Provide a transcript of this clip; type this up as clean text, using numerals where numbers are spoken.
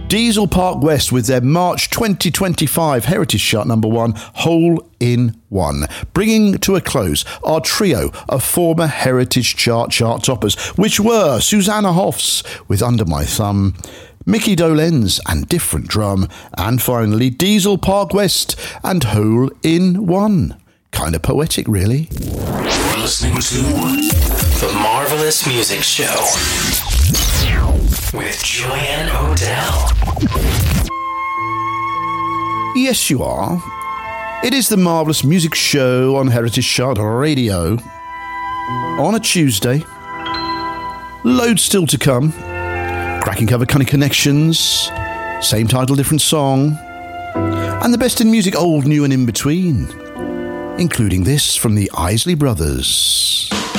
Diesel Park West with their March 2025 Heritage Chart number 1, Hole in One, bringing to a close our trio of former Heritage Chart toppers, which were Susanna Hoffs with Under My Thumb, Mickey Dolenz and Different Drum, and finally Diesel Park West and Hole in One. Kind of poetic, really. You're listening to The Marvelous Music Show with Joanne Odell. Yes, you are. It is the Marvellous Music Show on Heritage Chart Radio. On a Tuesday. Loads still to come. Cracking cover, cunning connections. Same title, different song. And the best in music, old, new and in between. Including this from the Isley Brothers.